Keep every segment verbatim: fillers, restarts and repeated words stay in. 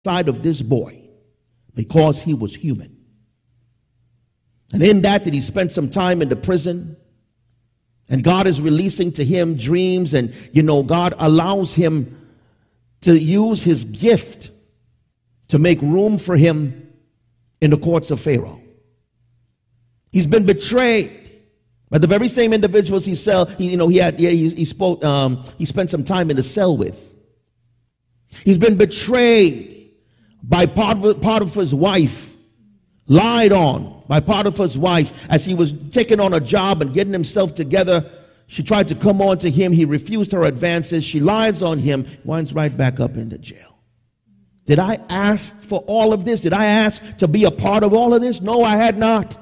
side of this boy because he was human. And in that, that he spent some time in the prison. And God is releasing to him dreams. And, you know, God allows him to use his gift to make room for him in the courts of Pharaoh. He's been betrayed by the very same individuals he sell. He, you know, he had, yeah, he, he spoke. Um, he spent some time in the cell with. He's been betrayed by Potiphar's wife, lied on by Potiphar's wife as he was taking on a job and getting himself together. She tried to come on to him. He refused her advances. She lies on him, winds right back up into jail. Did I ask for all of this? Did I ask to be a part of all of this? No, I had not.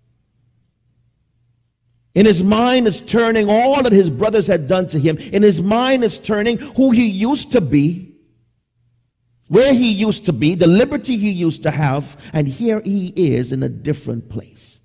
In his mind is turning all that his brothers had done to him. In his mind is turning who he used to be, where he used to be, the liberty he used to have, and here he is in a different place.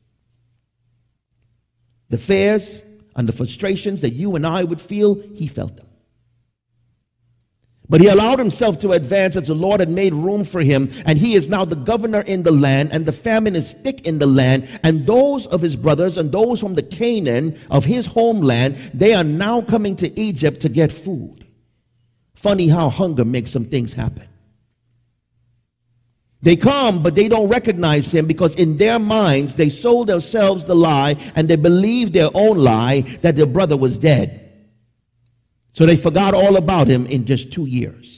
The fears and the frustrations that you and I would feel, he felt them. But he allowed himself to advance as the Lord had made room for him, and he is now the governor in the land, and the famine is thick in the land, and those of his brothers and those from the Canaan of his homeland, they are now coming to Egypt to get food. Funny how hunger makes some things happen. They come, but they don't recognize him because in their minds, they sold themselves the lie and they believed their own lie that their brother was dead. So they forgot all about him in just two years.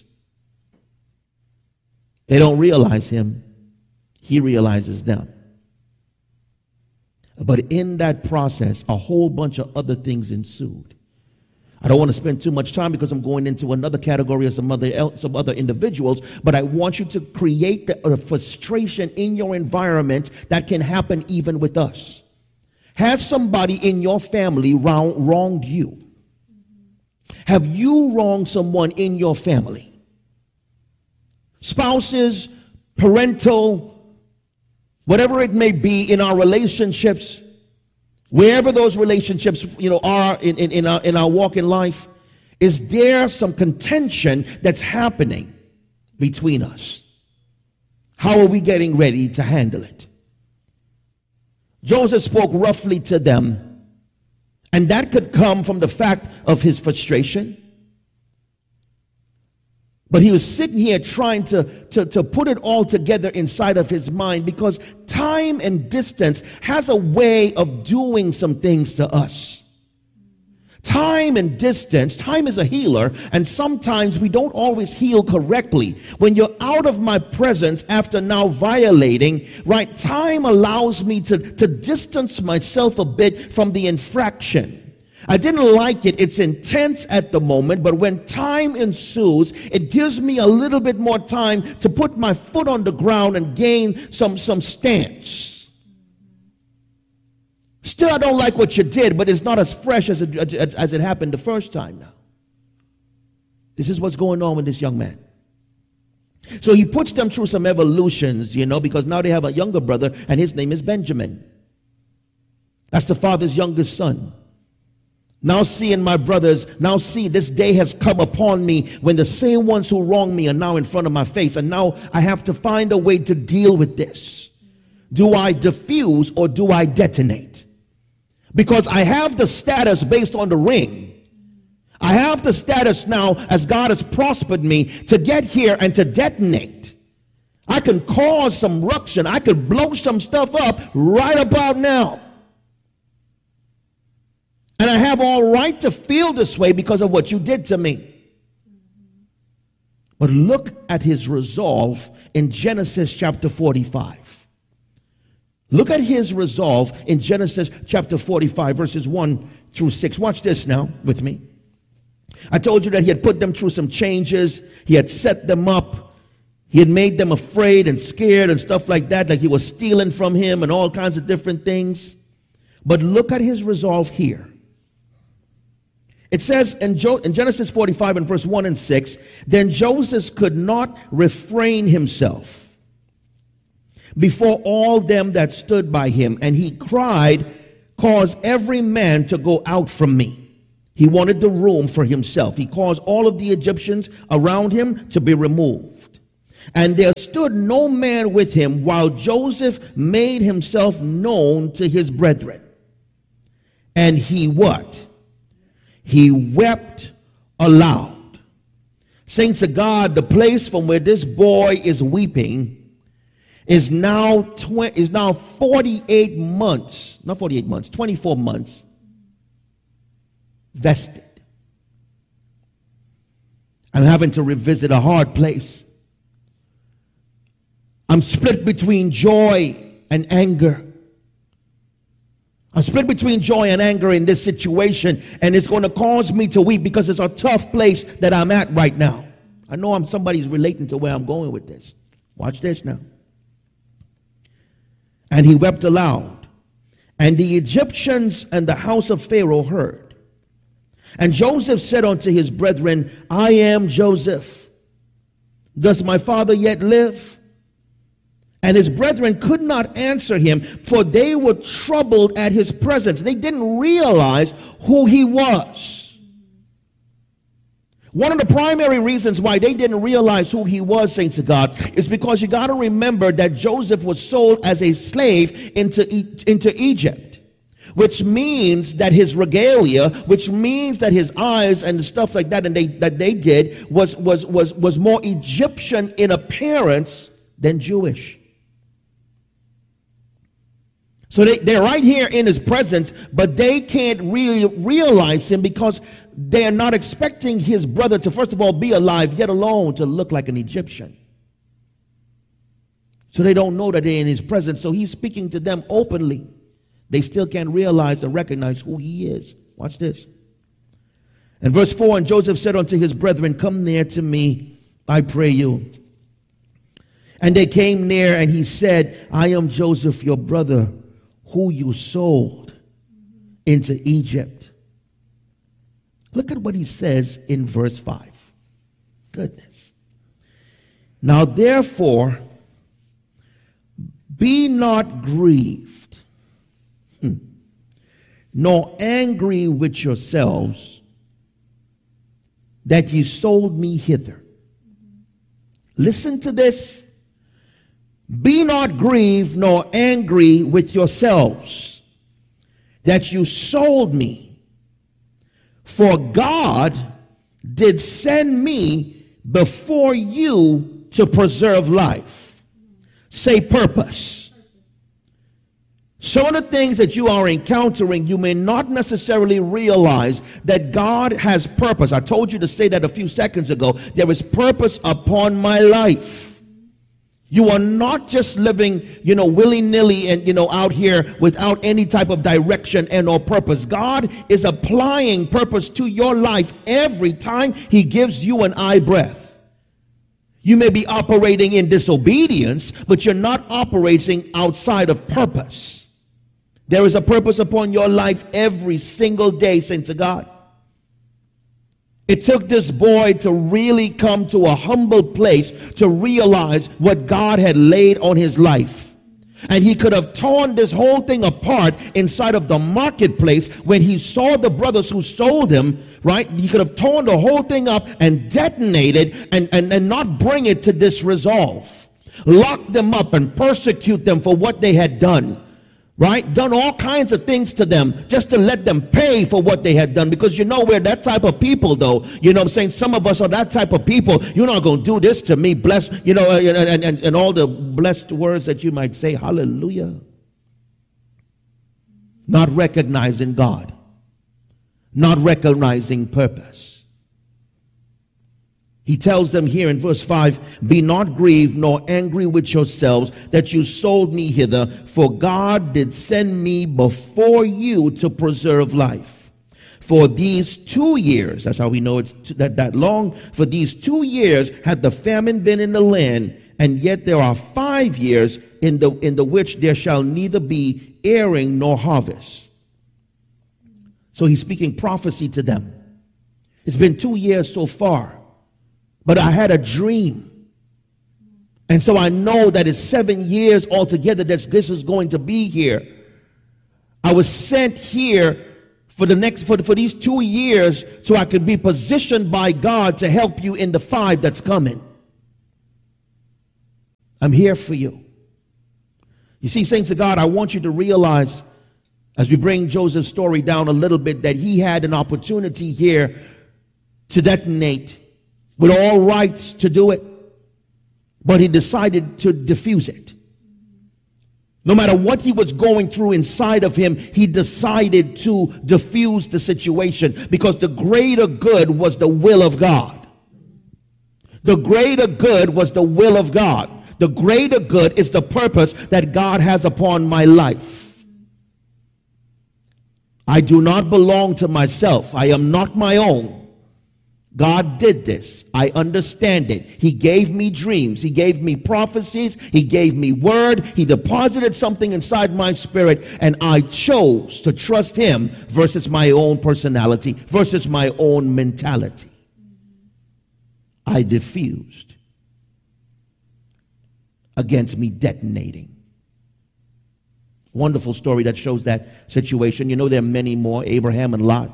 They don't realize him. He realizes them. But in that process, a whole bunch of other things ensued. I don't want to spend too much time because I'm going into another category of some other, some other individuals, but I want you to create the, a frustration in your environment that can happen even with us. Has somebody in your family wrong, wronged you? Have you wronged someone in your family? Spouses, parental, whatever it may be in our relationships, wherever those relationships, you know, are in, in, in, our, in our walk in life, is there some contention that's happening between us? How are we getting ready to handle it? Joseph spoke roughly to them, and that could come from the fact of his frustration. But he was sitting here trying to, to, to put it all together inside of his mind, because time and distance has a way of doing some things to us. Time and distance, time is a healer, and sometimes we don't always heal correctly. When you're out of my presence after now violating, right, time allows me to, to distance myself a bit from the infraction. I didn't like it. It's intense at the moment, but when time ensues, it gives me a little bit more time to put my foot on the ground and gain some, some stance. Still, I don't like what you did, but it's not as fresh as it, as, as it happened the first time now. This is what's going on with this young man. So he puts them through some evolutions, you know, because now they have a younger brother, and his name is Benjamin. That's the father's youngest son. Now seeing my brothers, now see this day has come upon me when the same ones who wronged me are now in front of my face. And now I have to find a way to deal with this. Do I diffuse or do I detonate? Because I have the status based on the ring. I have the status now as God has prospered me to get here and to detonate. I can cause some ruction. I could blow some stuff up right about now. And I have all right to feel this way because of what you did to me. But look at his resolve in Genesis chapter forty-five. Look at his resolve in Genesis chapter forty-five, verses one through six. Watch this now with me. I told you that he had put them through some changes. He had set them up. He had made them afraid and scared and stuff like that, like he was stealing from him and all kinds of different things. But look at his resolve here. It says in, jo- in Genesis forty-five and verse one and six, then Joseph could not refrain himself before all them that stood by him, and he cried, cause every man to go out from me. He wanted the room for himself. He caused all of the Egyptians around him to be removed. And there stood no man with him, while Joseph made himself known to his brethren. And he what? He wept aloud. Saints of God, the place from where this boy is weeping is now tw- is now forty-eight months, not forty-eight months, twenty-four months vested. I'm having to revisit a hard place. I'm split between joy and anger. I'm split between joy and anger in this situation, and it's going to cause me to weep because it's a tough place that I'm at right now. I know I'm somebody's relating to where I'm going with this. Watch this now. And he wept aloud, and the Egyptians and the house of Pharaoh heard. And Joseph said unto his brethren, I am Joseph. Does my father yet live? And his brethren could not answer him, for they were troubled at his presence. They didn't realize who he was. One of the primary reasons why they didn't realize who he was, saints of God, is because you got to remember that Joseph was sold as a slave into, into Egypt, which means that his regalia, which means that his eyes and stuff like that, and they that they did was was was was more Egyptian in appearance than Jewish. So they, they're right here in his presence, but they can't really realize him because they're not expecting his brother to, first of all, be alive, yet alone to look like an Egyptian. So they don't know that they're in his presence. So he's speaking to them openly. They still can't realize and recognize who he is. Watch this. And verse four, and Joseph said unto his brethren, come near to me, I pray you. And they came near, and he said, I am Joseph, your brother, who you sold into Egypt. Look at what he says in verse five. Goodness. Now therefore, be not grieved, hmm, nor angry with yourselves that ye sold me hither. Listen to this. Be not grieved nor angry with yourselves that you sold me, for God did send me before you to preserve life. Say purpose. Some of the things that you are encountering, you may not necessarily realize that God has purpose. I told you to say that a few seconds ago. There is purpose upon my life. You are not just living, you know, willy-nilly and, you know, out here without any type of direction and or purpose. God is applying purpose to your life every time he gives you an eye breath. You may be operating in disobedience, but you're not operating outside of purpose. There is a purpose upon your life every single day, saints of God. It took this boy to really come to a humble place to realize what God had laid on his life. And he could have torn this whole thing apart inside of the marketplace when he saw the brothers who sold him, right? He could have torn the whole thing up and detonated and, and, and not bring it to this resolve. Lock them up and persecute them for what they had done. Right? Done all kinds of things to them just to let them pay for what they had done. Because you know we're that type of people, though. You know what I'm saying? Some of us are that type of people. You're not going to do this to me. Bless, you know, and, and, and all the blessed words that you might say. Hallelujah. Not recognizing God. Not recognizing purpose. He tells them here in verse five, be not grieved nor angry with yourselves that you sold me hither, for God did send me before you to preserve life. For these two years, that's how we know it's that, that long, for these two years had the famine been in the land, and yet there are five years in the, in the which there shall neither be airing nor harvest. So he's speaking prophecy to them. It's been two years so far. But I had a dream. And so I know that it's seven years altogether that this is going to be here. I was sent here for the next, for, for these two years so I could be positioned by God to help you in the five that's coming. I'm here for you. You see, saints of God, I want you to realize, as we bring Joseph's story down a little bit, that he had an opportunity here to detonate with all rights to do it, but he decided to diffuse it. No matter what he was going through inside of him, he decided to diffuse the situation, because the greater good was the will of God. The greater good was the will of God. The greater good is the purpose that God has upon my life. I do not belong to myself. I am not my own. God did this. I understand it. He gave me dreams. He gave me prophecies. He gave me word. He deposited something inside my spirit, and I chose to trust him versus my own personality, versus my own mentality. I diffused against me detonating. Wonderful story that shows that situation. You know, there are many more. Abraham and Lot.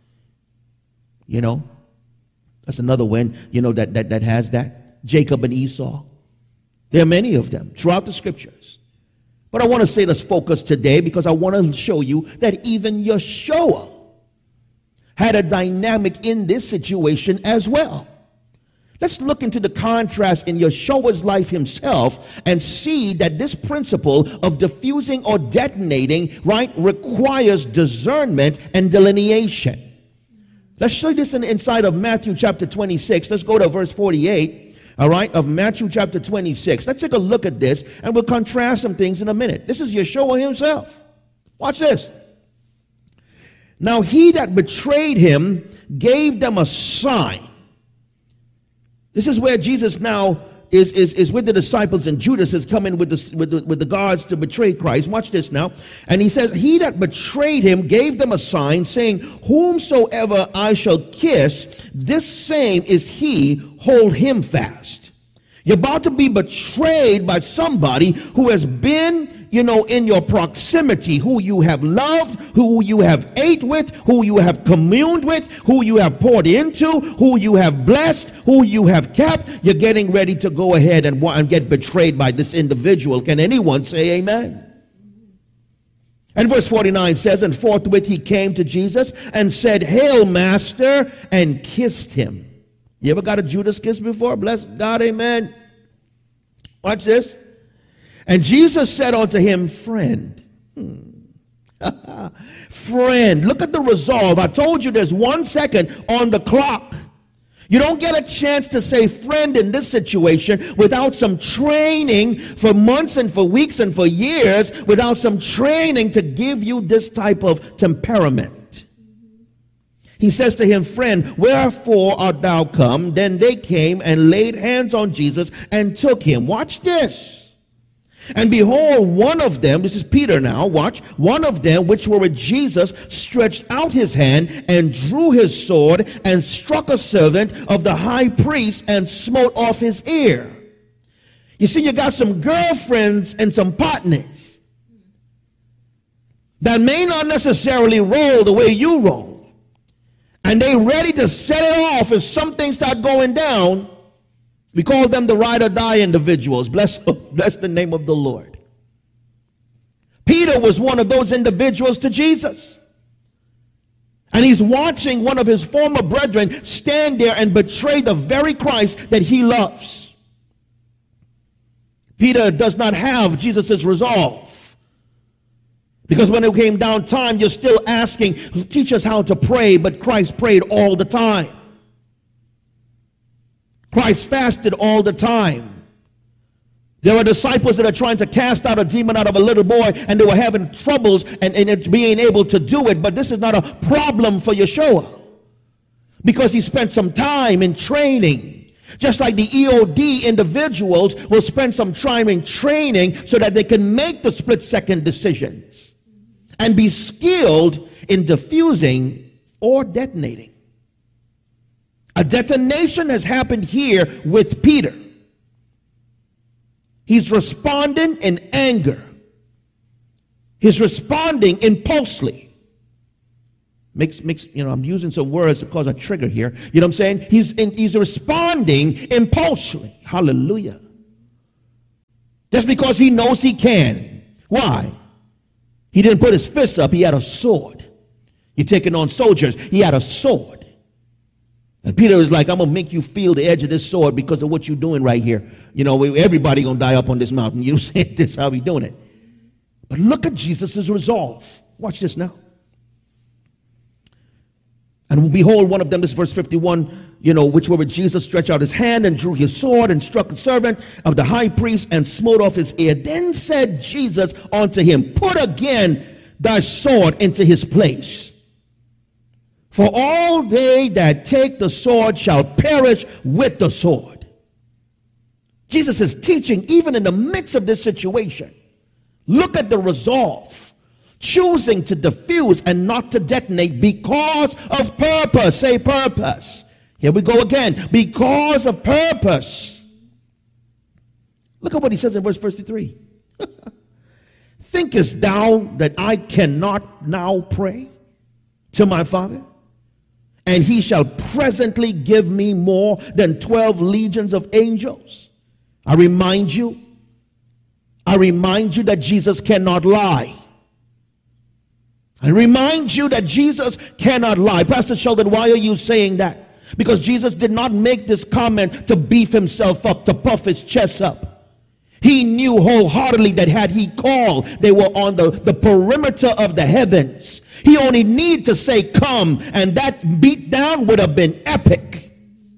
You know, that's another one, you know, that, that, that has that. Jacob and Esau. There are many of them throughout the scriptures. But I want to say let's focus today, because I want to show you that even Yeshua had a dynamic in this situation as well. Let's look into the contrast in Yeshua's life himself and see that this principle of diffusing or detonating, right, requires discernment and delineation. Let's show you this in, inside of Matthew chapter twenty-six. Let's go to verse forty-eight, all right, of Matthew chapter twenty-six. Let's take a look at this, and we'll contrast some things in a minute. This is Yeshua himself. Watch this. Now he that betrayed him gave them a sign. This is where Jesus now is, is, is with the disciples, and Judas is coming with the, with, the, with the guards to betray Christ. Watch this now. And he says, he that betrayed him gave them a sign, saying, whomsoever I shall kiss, this same is he, hold him fast. You're about to be betrayed by somebody who has been, you know, in your proximity, who you have loved, who you have ate with, who you have communed with, who you have poured into, who you have blessed, who you have kept. You're getting ready to go ahead and, and get betrayed by this individual. Can anyone say amen? And verse forty-nine says, and forthwith he came to Jesus and said, Hail, Master, and kissed him. You ever got a Judas kiss before? Bless God, amen. Watch this. And Jesus said unto him, friend. Hmm. Friend. Look at the resolve. I told you there's one second on the clock. You don't get a chance to say friend in this situation without some training for months and for weeks and for years, without some training to give you this type of temperament. He says to him, friend, wherefore art thou come? Then they came and laid hands on Jesus and took him. Watch this. And behold, one of them, this is Peter now, watch, one of them which were with Jesus stretched out his hand and drew his sword and struck a servant of the high priest and smote off his ear. You see, you got some girlfriends and some partners that may not necessarily roll the way you roll. And they ready to set it off if something start going down. We call them the ride or die individuals. Bless, bless the name of the Lord. Peter was one of those individuals to Jesus. And he's watching one of his former brethren stand there and betray the very Christ that he loves. Peter does not have Jesus' resolve. Because when it came down time, you're still asking, teach us how to pray, but Christ prayed all the time. Christ fasted all the time. There are disciples that are trying to cast out a demon out of a little boy, and they were having troubles and, and it being able to do it. But this is not a problem for Yeshua, because he spent some time in training. Just like the E O D individuals will spend some time in training so that they can make the split-second decisions and be skilled in diffusing or detonating. A detonation has happened here with Peter. He's responding in anger. He's responding impulsively. Mix, mix, you know, I'm using some words to cause a trigger here. You know what I'm saying? He's, in, he's responding impulsively. Hallelujah. Just because he knows he can. Why? He didn't put his fist up. He had a sword. You're taking on soldiers. He had a sword. And Peter was like, I'm going to make you feel the edge of this sword because of what you're doing right here. You know, everybody going to die up on this mountain. You know what I'm saying? This is how he doing it. But look at Jesus' resolve. Watch this now. And behold, one of them, this is verse fifty-one, you know, which were with Jesus, stretched out his hand and drew his sword and struck the servant of the high priest and smote off his ear. Then said Jesus unto him, put again thy sword into his place. For all they that take the sword shall perish with the sword. Jesus is teaching even in the midst of this situation. Look at the resolve. Choosing to diffuse and not to detonate because of purpose. Say purpose. Here we go again. Because of purpose. Look at what he says in verse fifty-three. Thinkest thou that I cannot now pray to my Father, and he shall presently give me more than twelve legions of angels? I remind you, I remind you that Jesus cannot lie. I remind you that Jesus cannot lie. Pastor Sheldon, why are you saying that? Because Jesus did not make this comment to beef himself up, to puff his chest up. He knew wholeheartedly that had he called, they were on the, the perimeter of the heavens. He only needed to say, come, and that beat down would have been epic.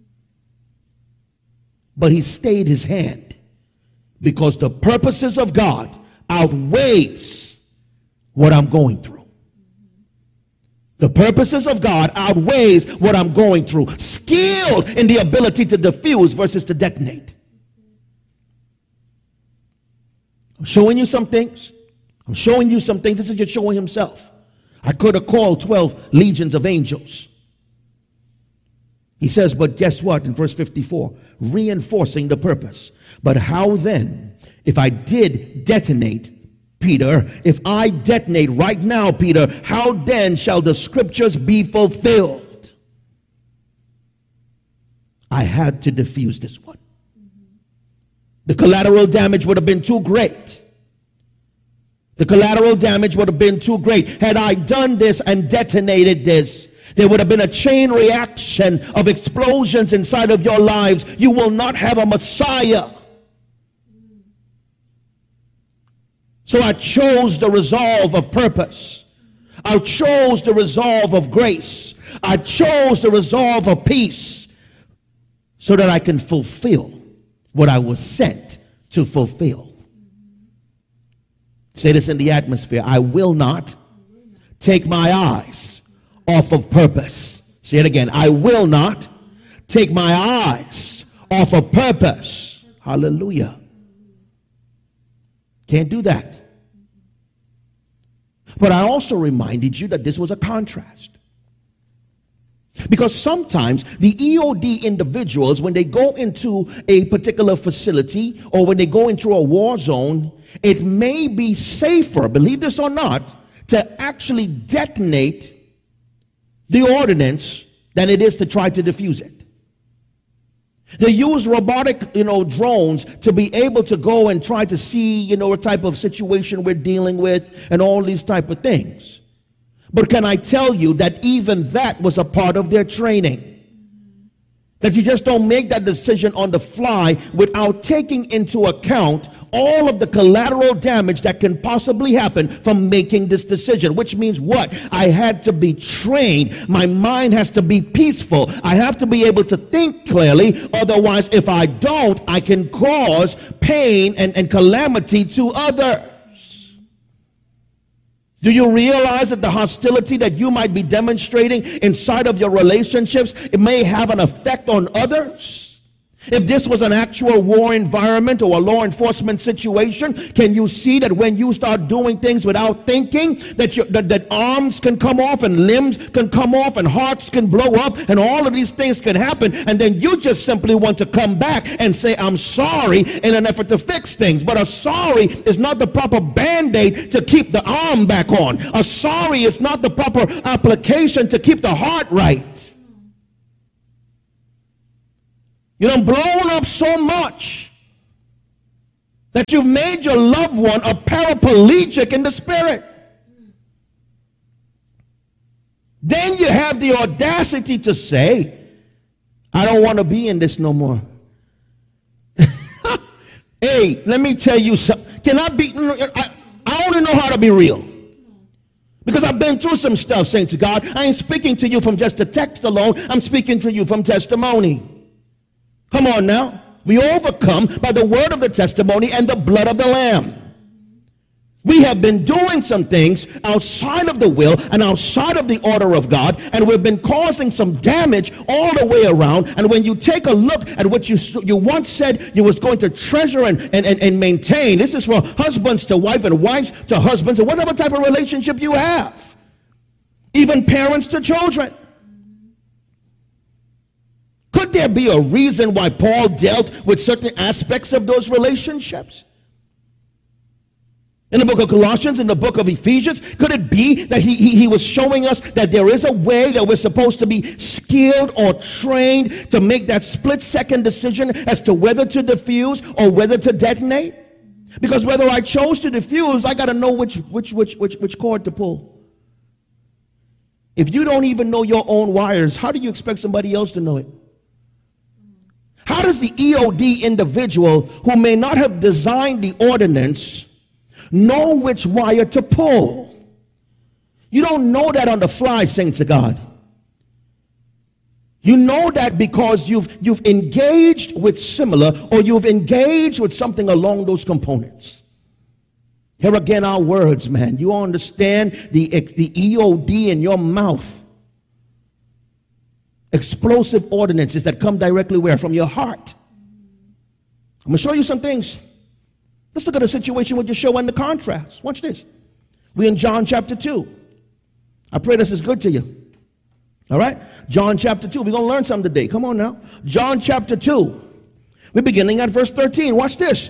But he stayed his hand because the purposes of God outweighs what I'm going through. The purposes of God outweighs what I'm going through. Skilled in the ability to diffuse versus to detonate. I'm showing you some things. I'm showing you some things. This is just showing himself. I could have called twelve legions of angels. He says, but guess what? In verse fifty-four, reinforcing the purpose. But how then, if I did detonate, Peter, if I detonate right now, Peter, how then shall the scriptures be fulfilled? I had to diffuse this one. The collateral damage would have been too great. The collateral damage would have been too great. Had I done this and detonated this, there would have been a chain reaction of explosions inside of your lives. You will not have a Messiah. So I chose the resolve of purpose. I chose the resolve of grace. I chose the resolve of peace so that I can fulfill what I was sent to fulfill. Say this in the atmosphere. I will not take my eyes off of purpose. Say it again. I will not take my eyes off of purpose. Hallelujah. Can't do that. But I also reminded you that this was a contrast. Because sometimes the E O D individuals, when they go into a particular facility or when they go into a war zone, it may be safer, believe this or not, to actually detonate the ordinance than it is to try to defuse it. They use robotic, you know, drones to be able to go and try to see, you know, what type of situation we're dealing with and all these type of things. But can I tell you that even that was a part of their training? That you just don't make that decision on the fly without taking into account all of the collateral damage that can possibly happen from making this decision. Which means what? I had to be trained. My mind has to be peaceful. I have to be able to think clearly. Otherwise, if I don't, I can cause pain and, and calamity to others. Do you realize that the hostility that you might be demonstrating inside of your relationships, it may have an effect on others? If this was an actual war environment or a law enforcement situation, can you see that when you start doing things without thinking, that, you, that, that arms can come off and limbs can come off and hearts can blow up and all of these things can happen, and then you just simply want to come back and say, I'm sorry, in an effort to fix things. But a sorry is not the proper band-aid to keep the arm back on. A sorry is not the proper application to keep the heart right. You done blown up so much That you've made your loved one a paraplegic in the spirit. Then you have the audacity to say, I don't want to be in this no more. Hey, let me tell you something. Can I be, I, I only know how to be real. Because I've been through some stuff, saints of God. I ain't speaking to you from just the text alone. I'm speaking to you from testimony. Come on now. We overcome by the word of the testimony and the blood of the Lamb. We have been doing some things outside of the will and outside of the order of God, and we've been causing some damage all the way around. And when you take a look at what you you once said you was going to treasure and, and, and, and maintain, this is for husbands to wife and wives to husbands, and whatever type of relationship you have, even parents to children. Could there be a reason why Paul dealt with certain aspects of those relationships? In the book of Colossians, in the book of Ephesians, could it be that he, he, he was showing us that there is a way that we're supposed to be skilled or trained to make that split-second decision as to whether to defuse or whether to detonate? Because whether I chose to defuse, I got to know which, which, which, which, which cord to pull. If you don't even know your own wires, how do you expect somebody else to know it? How does the E O D individual who may not have designed the ordinance know which wire to pull? You don't know that on the fly, saints of God. You know that because you've you've engaged with similar, or you've engaged with something along those components. Here again our words, man. You understand the, the E O D in your mouth. Explosive ordinances that come directly where? From your heart. I'm going to show you some things. Let's look at a situation with your show and the contrast. Watch this. We're in John chapter two. I pray this is good to you. All right? John chapter two. We're going to learn something today. Come on now. John chapter two. We're beginning at verse thirteen. Watch this.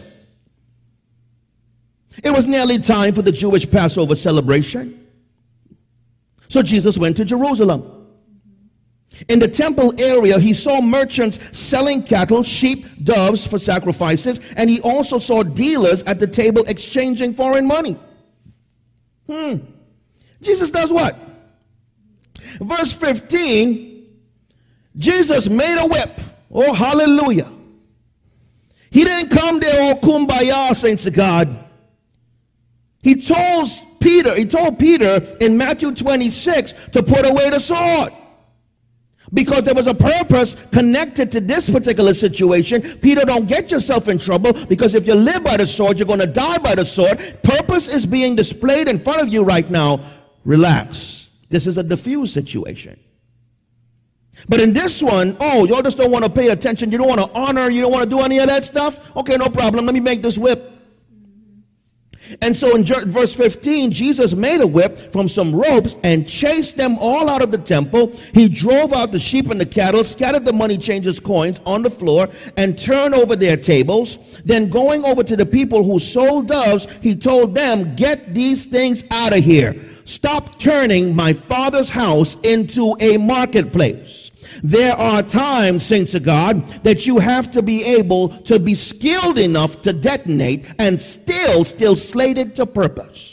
It was nearly time for the Jewish Passover celebration. So Jesus went to Jerusalem. In the temple area, he saw merchants selling cattle, sheep, doves for sacrifices, and he also saw dealers at the table exchanging foreign money. Hmm. Jesus does what? Verse fifteen, Jesus made a whip. Oh, hallelujah. He didn't come there all kumbaya, saints of God. He told Peter, he told Peter in Matthew twenty-six to put away the sword. Because there was a purpose connected to this particular situation. Peter, don't get yourself in trouble, because if you live by the sword, you're going to die by the sword. Purpose is being displayed in front of you right now. Relax. This is a diffuse situation. But in this one, oh, y'all just don't want to pay attention. You don't want to honor. You don't want to do any of that stuff. Okay, no problem. Let me make this whip. And so in verse fifteen, Jesus made a whip from some ropes and chased them all out of the temple. He drove out the sheep and the cattle, scattered the money changers' coins on the floor, and turned over their tables. Then going over to the people who sold doves, he told them, get these things out of here. Stop turning my Father's house into a marketplace. There are times, saints of God, that you have to be able to be skilled enough to detonate and still, still slated to purpose.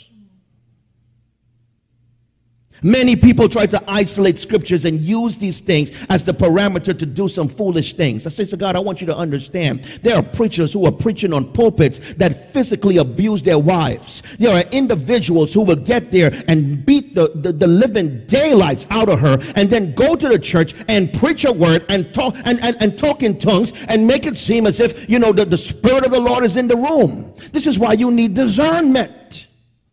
Many people try to isolate scriptures and use these things as the parameter to do some foolish things. I say to God, I want you to understand, there are preachers who are preaching on pulpits that physically abuse their wives. There are individuals who will get there and beat the, the, the living daylights out of her, and then go to the church and preach a word and talk and, and, and talk in tongues and make it seem as if, you know, the, the Spirit of the Lord is in the room. This is why you need discernment.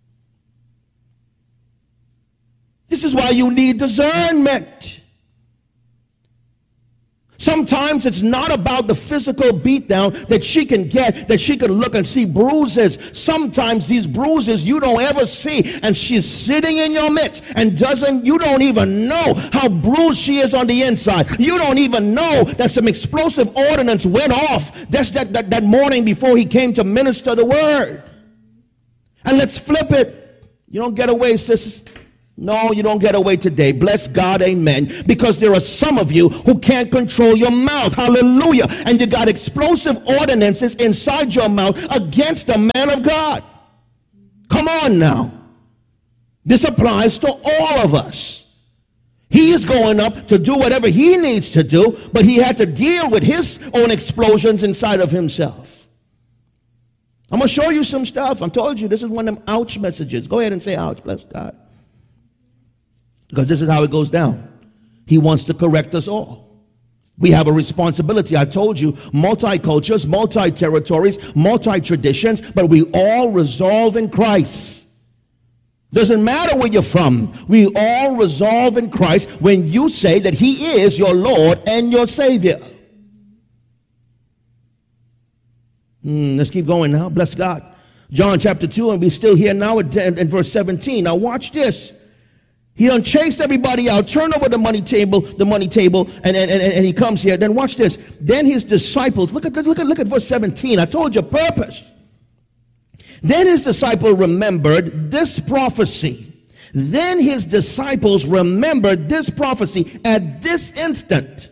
This is why you need discernment. Sometimes it's not about the physical beatdown that she can get, that she can look and see bruises. Sometimes these bruises you don't ever see, and she's sitting in your midst and doesn't, you don't even know how bruised she is on the inside. You don't even know that some explosive ordinance went off just that, that, that morning before he came to minister the word. And let's flip it. You don't get away, sis. No, you don't get away today. Bless God, amen. Because there are some of you who can't control your mouth. Hallelujah. And you got explosive ordinances inside your mouth against the man of God. Come on now. This applies to all of us. He is going up to do whatever he needs to do, but he had to deal with his own explosions inside of himself. I'm going to show you some stuff. I told you this is one of them ouch messages. Go ahead and say ouch, bless God. Because this is how it goes down. He wants to correct us all. We have a responsibility. I told you, multi-cultures, multi-territories, multi-traditions, but we all resolve in Christ. Doesn't matter where you're from. We all resolve in Christ when you say that he is your Lord and your Savior. Mm, let's keep going now. Bless God. John chapter two, and we're still here now in verse seventeen. Now watch this. He done chased everybody out, turn over the money table, the money table, and, and, and, and he comes here. Then watch this. Then his disciples, look at, look at, look at verse seventeen. I told you purpose. Then his disciple remembered this prophecy. Then his disciples remembered this prophecy at this instant.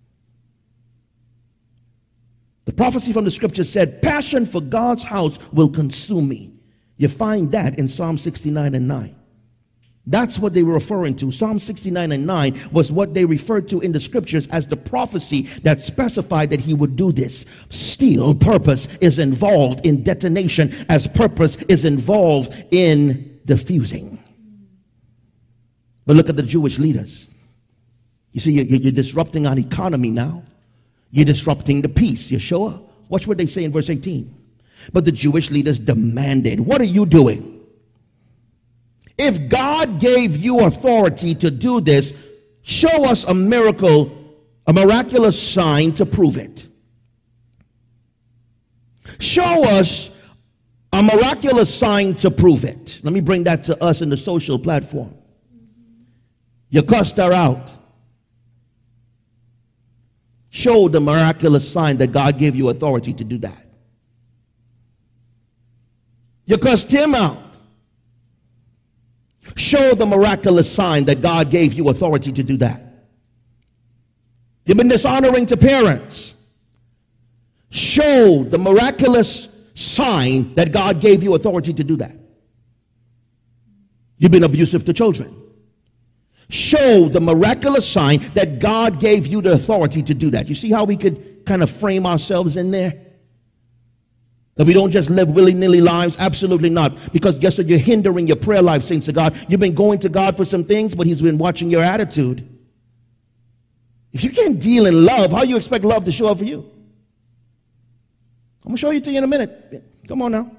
The prophecy from the scripture said, passion for God's house will consume me. You find that in Psalm sixty-nine and nine. That's what they were referring to. Psalm sixty-nine and nine was what they referred to in the scriptures as the prophecy that specified that he would do this. Still, purpose is involved in detonation as purpose is involved in diffusing. But look at the Jewish leaders. You see, you're, you're disrupting our economy now. You're disrupting the peace. You sure? Watch what they say in verse eighteen. But the Jewish leaders demanded, what are you doing? If God gave you authority to do this, show us a miracle, a miraculous sign to prove it. Show us a miraculous sign to prove it. Let me bring that to us in the social platform. You cussed her out. Show the miraculous sign that God gave you authority to do that. You cussed him out. Show the miraculous sign that God gave you authority to do that. You've been dishonoring to parents. Show the miraculous sign that God gave you authority to do that. You've been abusive to children. Show the miraculous sign that God gave you the authority to do that. You see how we could kind of frame ourselves in there? That we don't just live willy-nilly lives? Absolutely not. Because guess what? You're hindering your prayer life, saints of God. You've been going to God for some things, but he's been watching your attitude. If you can't deal in love, how do you expect love to show up for you? I'm going to show you to you in a minute. Come on now.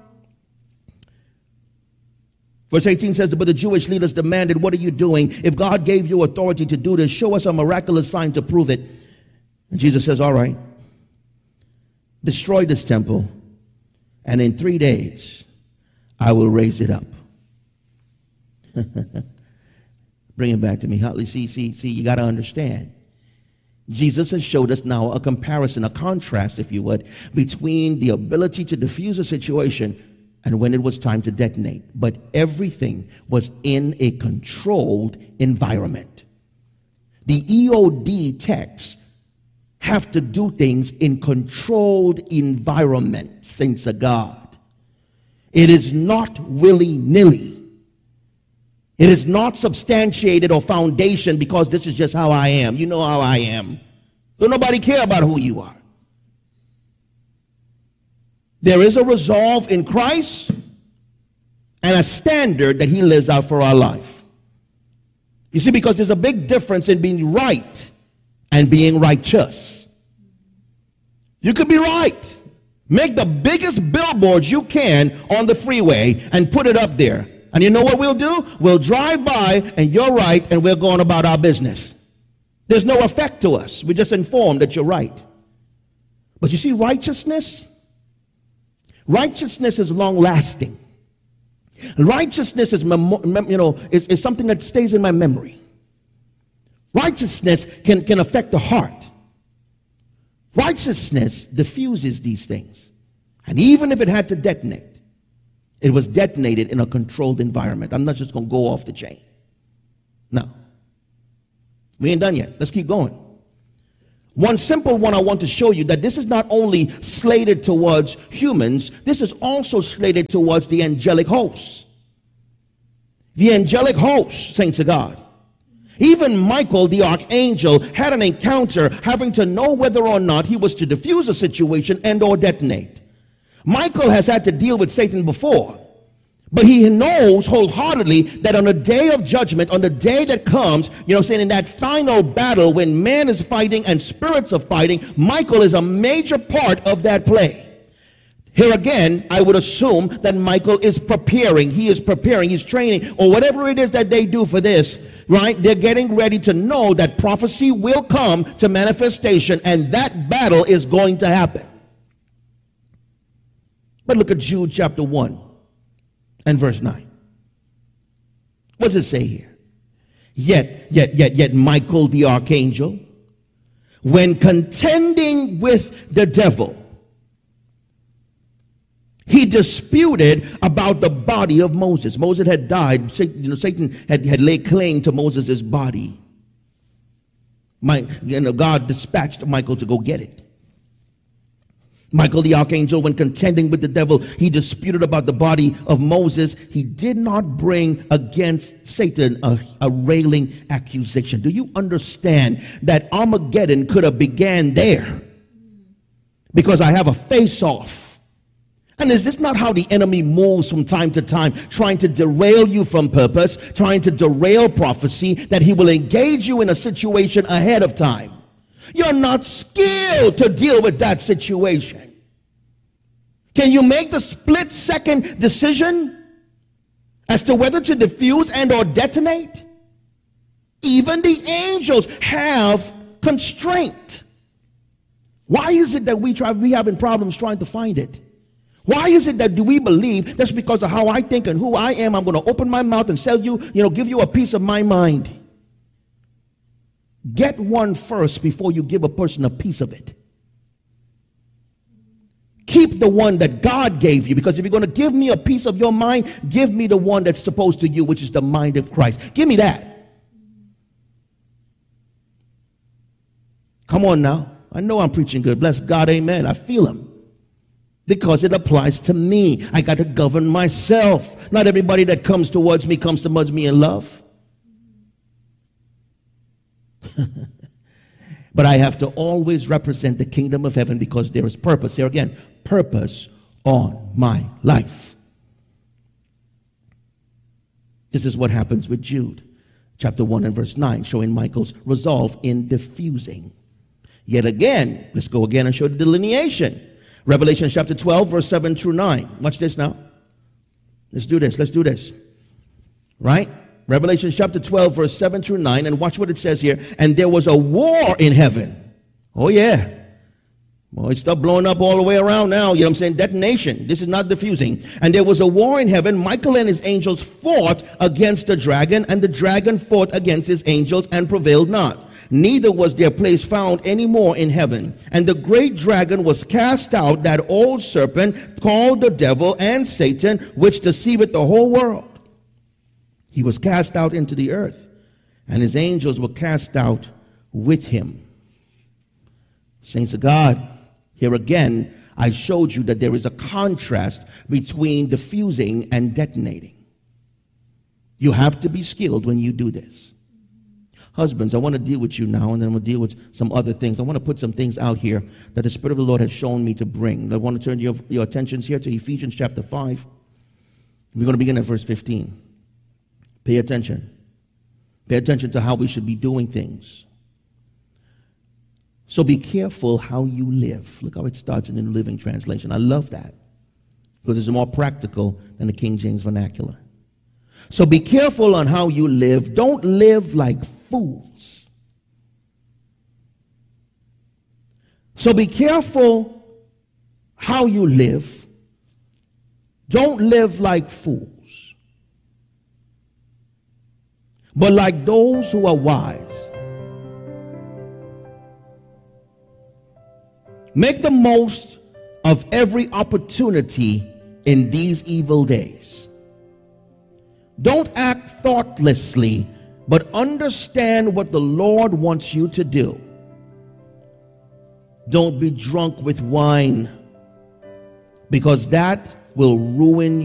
Verse eighteen says, but the Jewish leaders demanded, what are you doing? If God gave you authority to do this, show us a miraculous sign to prove it. And Jesus says, all right, destroy this temple, and in three days, I will raise it up. Bring it back to me. See, see, see, you got to understand. Jesus has showed us now a comparison, a contrast, if you would, between the ability to diffuse a situation and when it was time to detonate. But everything was in a controlled environment. The E O D texts have to do things in controlled environments, saints of God. It is not willy-nilly. It is not substantiated or foundation because this is just how I am. You know how I am. Don't nobody care about who you are. There is a resolve in Christ and a standard that he lives out for our life. You see, because there's a big difference in being right and being righteous. You could be right. Make the biggest billboards you can on the freeway and put it up there. And you know what we'll do? We'll drive by and you're right and we're going about our business. There's no effect to us. We're just informed that you're right. But you see, righteousness, righteousness is long lasting. Righteousness is, memo- you know, is, is something that stays in my memory. Righteousness can, can affect the heart. Righteousness diffuses these things. And even if it had to detonate, it was detonated in a controlled environment. I'm not just going to go off the chain. Now, we ain't done yet. Let's keep going. One simple one I want to show you, that this is not only slated towards humans, this is also slated towards the angelic hosts. The angelic hosts, saints of God. Even Michael, the archangel, had an encounter having to know whether or not he was to defuse a situation and or detonate. Michael has had to deal with Satan before. But he knows wholeheartedly that on the day of judgment, on the day that comes, you know what I'm saying, in that final battle when man is fighting and spirits are fighting, Michael is a major part of that play. Here again, I would assume that Michael is preparing. He is preparing. He's training, or whatever it is that they do for this, right? They're getting ready to know that prophecy will come to manifestation, and that battle is going to happen. But look at Jude chapter one. And verse nine. What does it say here? Yet, yet, yet, yet Michael the archangel, when contending with the devil, he disputed about the body of Moses. Moses had died. Satan, you know, Satan had, had laid claim to Moses' body. My, you know, God dispatched Michael to go get it. Michael the archangel, when contending with the devil, he disputed about the body of Moses. He did not bring against Satan a, a railing accusation. Do you understand that Armageddon could have began there? Because I have a face-off. And is this not how the enemy moves from time to time, trying to derail you from purpose, trying to derail prophecy, that he will engage you in a situation ahead of time? You're not skilled to deal with that situation. Can you make the split second decision as to whether to defuse and or detonate? Even the angels have constraint. Why is it that we try we having problems trying to find it? Why is it that do we believe that's because of how I think and who I am, I'm going to open my mouth and sell you, you know, give you a piece of my mind? Get one first before you give a person a piece of it. Keep the one that God gave you, because if you're going to give me a piece of your mind, give me the one that's supposed to you, which is the mind of Christ. Give me that. Come on now. I know I'm preaching good. Bless God, amen. I feel him. Because it applies to me. I got to govern myself. Not everybody that comes towards me comes towards me in love. But I have to always represent the kingdom of heaven, because there is purpose. Here again, purpose on my life. This is what happens with Jude, chapter one and verse nine, showing Michael's resolve in diffusing. Yet again, let's go again and show the delineation. Revelation chapter twelve, verse seven through nine. Watch this now. Let's do this. Let's do this. Right? Revelation chapter twelve, verse seven through nine, and watch what it says here. And there was a war in heaven. Oh, yeah. Well, it's stuff blowing up all the way around now. You know what I'm saying? Detonation. This is not diffusing. And there was a war in heaven. Michael and his angels fought against the dragon, and the dragon fought against his angels and prevailed not. Neither was their place found any more in heaven. And the great dragon was cast out, that old serpent called the devil and Satan, which deceiveth the whole world. He was cast out into the earth, and his angels were cast out with him. Saints of God, here again, I showed you that there is a contrast between diffusing and detonating. You have to be skilled when you do this. Husbands, I want to deal with you now, and then we'll deal with some other things. I want to put some things out here that the Spirit of the Lord has shown me to bring. I want to turn your, your attentions here to Ephesians chapter five. We're going to begin at verse fifteen. Pay attention. Pay attention to how we should be doing things. So be careful how you live. Look how it starts in the New Living Translation. I love that, because it's more practical than the King James Vernacular. So be careful on how you live. Don't live like fools. So be careful how you live. Don't live like fools, but like those who are wise. Make the most of every opportunity in these evil days. Don't act thoughtlessly, But understand what the Lord wants you to do. Don't be drunk with wine, because that will ruin